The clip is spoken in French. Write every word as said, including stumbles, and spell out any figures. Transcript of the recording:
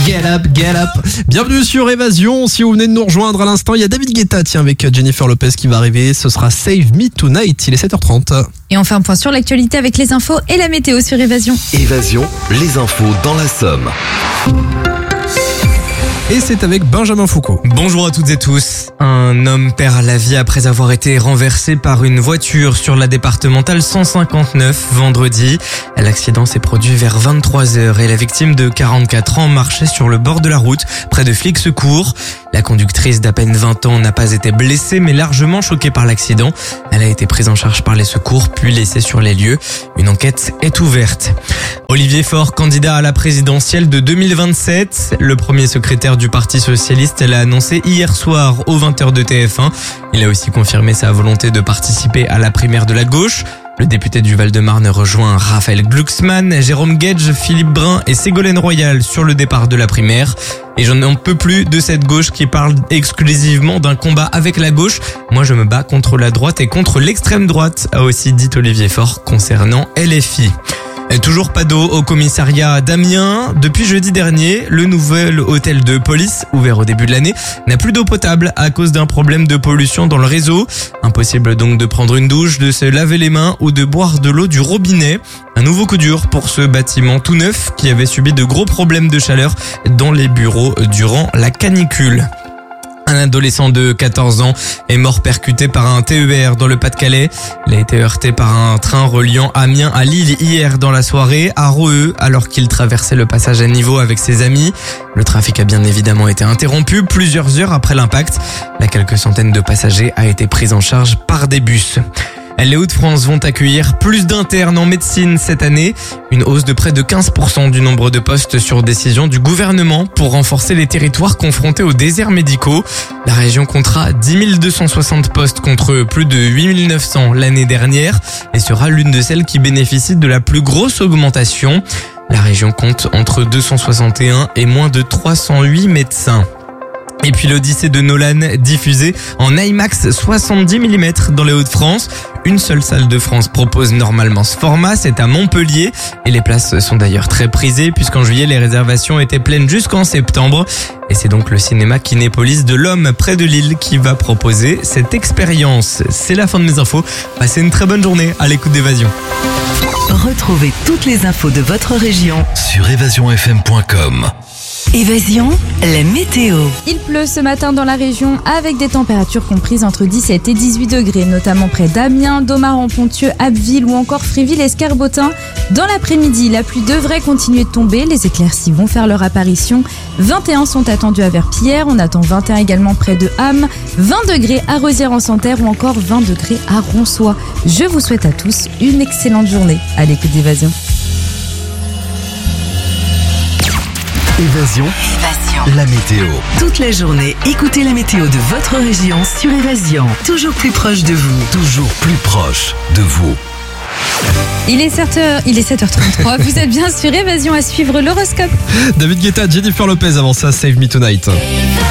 Get up, get up. Bienvenue sur Évasion. Si vous venez de nous rejoindre à l'instant, il y a David Guetta, tiens, avec Jennifer Lopez qui va arriver. Ce sera Save Me Tonight. Il est sept heures trente. Et on fait un point sur l'actualité avec les infos et la météo sur Évasion. Évasion, les infos dans la Somme. Et c'est avec Benjamin Foucault. Bonjour à toutes et tous. Un homme perd la vie après avoir été renversé par une voiture sur la départementale cent cinquante-neuf vendredi. L'accident s'est produit vers vingt-trois heures et la victime de quarante-quatre ans marchait sur le bord de la route près de flics secours. La conductrice d'à peine vingt ans n'a pas été blessée mais largement choquée par l'accident. Elle a été prise en charge par les secours puis laissée sur les lieux. Une enquête est ouverte. Olivier Faure, candidat à la présidentielle de deux mille vingt-sept. Le premier secrétaire du Parti socialiste l'a annoncé hier soir aux vingt heures de T F un. Il a aussi confirmé sa volonté de participer à la primaire de la gauche. Le député du Val-de-Marne rejoint Raphaël Glucksmann, Jérôme Guedj, Philippe Brun et Ségolène Royal sur le départ de la primaire. Et j'en en peux plus de cette gauche qui parle exclusivement d'un combat avec la gauche. Moi, je me bats contre la droite et contre l'extrême droite, a aussi dit Olivier Faure concernant L F I. Et toujours pas d'eau au commissariat d'Amiens. Depuis jeudi dernier, le nouvel hôtel de police, ouvert au début de l'année, n'a plus d'eau potable à cause d'un problème de pollution dans le réseau. Impossible donc de prendre une douche, de se laver les mains ou de boire de l'eau du robinet. Un nouveau coup dur pour ce bâtiment tout neuf qui avait subi de gros problèmes de chaleur dans les bureaux durant la canicule. Un adolescent de quatorze ans est mort percuté par un T E R dans le Pas-de-Calais. Il a été heurté par un train reliant Amiens à Lille hier dans la soirée à Reheux alors qu'il traversait le passage à niveau avec ses amis. Le trafic a bien évidemment été interrompu plusieurs heures après l'impact. La quelques centaines de passagers a été prise en charge par des bus. Les Hauts-de-France vont accueillir plus d'internes en médecine cette année. Une hausse de près de quinze pour cent du nombre de postes sur décision du gouvernement pour renforcer les territoires confrontés aux déserts médicaux. La région comptera dix mille deux cent soixante postes contre plus de huit mille neuf cents l'année dernière et sera l'une de celles qui bénéficient de la plus grosse augmentation. La région compte entre deux cent soixante et un et moins de trois cent huit médecins. Et puis l'Odyssée de Nolan diffusée en IMAX soixante-dix millimètres dans les Hauts-de-France. Une seule salle de France propose normalement ce format, c'est à Montpellier. Et les places sont d'ailleurs très prisées puisqu'en juillet les réservations étaient pleines jusqu'en septembre. Et c'est donc le cinéma Kinépolis de l'Homme près de Lille qui va proposer cette expérience. C'est la fin de mes infos. Passez une très bonne journée à l'écoute d'Évasion. Retrouvez toutes les infos de votre région Sur évasion f m point com. Évasion, la météo. Il pleut ce matin dans la région avec des températures comprises entre dix-sept et dix-huit degrés, notamment près d'Amiens, Domaran-Ponthieu, Abbeville ou encore Fréville-Escarbotin. Dans l'après-midi, la pluie devrait continuer de tomber. Les éclaircies vont faire leur apparition. vingt et un sont attendus à Verpillière. On attend vingt et un également près de Ham. vingt degrés à Rosières-en-Santerre ou encore vingt degrés à Ronsois. Je vous souhaite à tous une excellente journée à l'écoute d'Évasion. Évasion, Évasion, la météo. toute la journée, écoutez la météo de votre région sur Évasion. Toujours plus proche de vous. Toujours plus proche de vous. Il est sept heures, il est sept heures trente-trois. Vous êtes bien sur Évasion à suivre l'horoscope. David Guetta, Jennifer Lopez avant ça, Save Me Tonight.